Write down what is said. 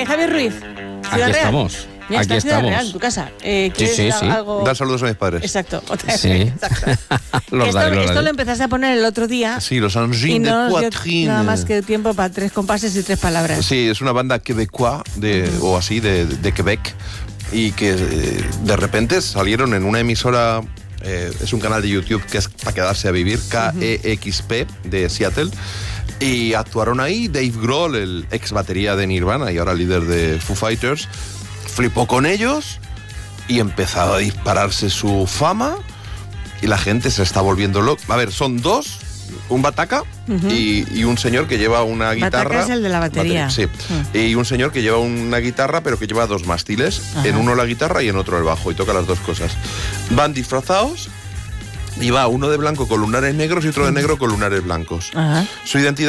Javier Ruiz, Aquí estamos. Ya Aquí está Ciudad estamos. Real, tu casa. Sí, sí. Algo... Dar saludos a mis padres. Exacto. Sí. Exacto. Esto lo empezaste a poner el otro día. Sí, los Y Engins de no nos dio Poitrine. nada más que tiempo para 3 compases y 3 palabras. Sí, es una banda quebecois o así de Quebec y que de repente salieron en una emisora, es un canal de YouTube que es para quedarse a vivir, KEXP de Seattle, y actuaron ahí. Dave Grohl, el ex batería de Nirvana y ahora líder de Foo Fighters, flipó con ellos y empezó a dispararse su fama y la gente se está volviendo loca. A ver, son dos, un bataca y un señor que lleva una guitarra. Bataca es el de la batería. Sí. Y un señor que lleva una guitarra pero que lleva 2 mástiles, en uno la guitarra y en otro el bajo, y toca las 2 cosas. Van disfrazados y va uno de blanco con lunares negros y otro de negro con lunares blancos. Su identidad